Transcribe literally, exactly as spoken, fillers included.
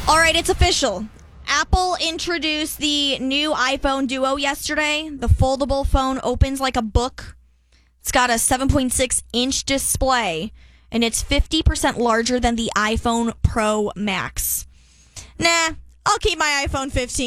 All right, it's official. Apple introduced the new iPhone Duo yesterday. The foldable phone opens like a book. It's got a seven point six inch display, and it's fifty percent larger than the iPhone Pro Max. Nah, I'll keep my iPhone fifteen.